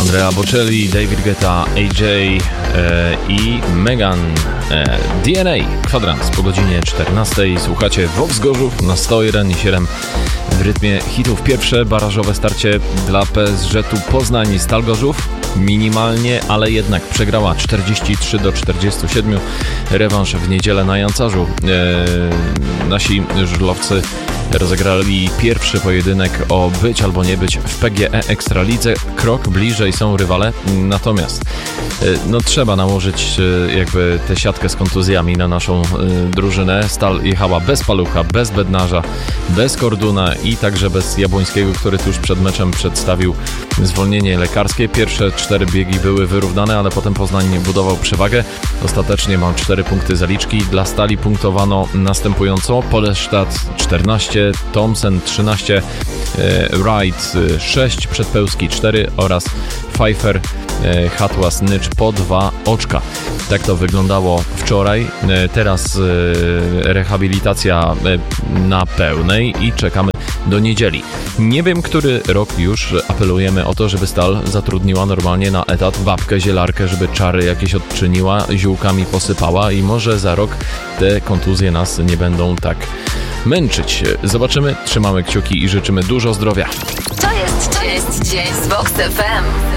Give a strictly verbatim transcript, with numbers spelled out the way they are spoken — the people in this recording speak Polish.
Andrea Bocelli, David Guetta, A J e, i Megan. e, D N A, kwadrans po godzinie czternastej. Słuchacie Vox Gorzów na sto jeden i siedem w rytmie hitów. Pierwsze barażowe starcie dla P S G-u Poznań Stal Gorzów. Minimalnie, ale jednak przegrała czterdzieści trzy do czterdziestu siedmiu. Rewanż w niedzielę na Jancarzu. E, nasi żużlowcy rozegrali pierwszy pojedynek o być albo nie być w P G E Ekstralidze. Krok bliżej są rywale, natomiast no trzeba nałożyć jakby tę siatkę z kontuzjami na naszą drużynę. Stal jechała bez Palucha, bez Bednarza, bez Korduna i także bez Jabłońskiego, który tuż przed meczem przedstawił zwolnienie lekarskie. Pierwsze cztery biegi były wyrównane, ale potem Poznań budował przewagę. Ostatecznie ma cztery punkty zaliczki. Dla Stali punktowano następująco: Polesztat czternaście, Thomsen trzynaście, Wright sześć, Przedpełski cztery oraz Pfeiffer, Hatłas, Nycz po dwa oczka. Tak to wyglądało wczoraj. Teraz rehabilitacja na pełnej i czekamy do niedzieli. Nie wiem, który rok już apelujemy o to, żeby Stal zatrudniła normalnie na etat babkę zielarkę, żeby czary jakieś odczyniła, ziółkami posypała i może za rok te kontuzje nas nie będą tak męczyć. Zobaczymy, trzymamy kciuki i życzymy dużo zdrowia. To jest, to jest dzień z Vox F M.